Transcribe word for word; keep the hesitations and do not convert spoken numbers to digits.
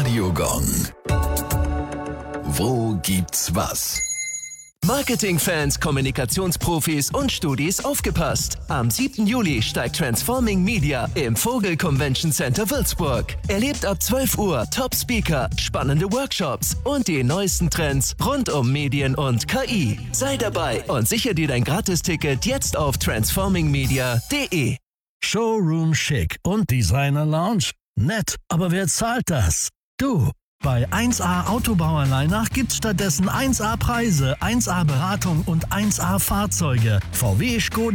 Radiogong. Wo gibt's was? Marketingfans, Kommunikationsprofis und Studis aufgepasst. Am siebten Juli steigt Transforming Media im Vogel Convention Center Würzburg. Erlebt ab zwölf Uhr Top-Speaker, spannende Workshops und die neuesten Trends rund um Medien und K I. Sei dabei und sichere dir dein Gratisticket jetzt auf transforming media punkt de. Showroom Chic und Designer Lounge? Nett, aber wer zahlt das? Du! Bei eins A Autobauerleinach gibt's stattdessen eins A Preise, eins A Beratung und eins A Fahrzeuge. V W, Skoda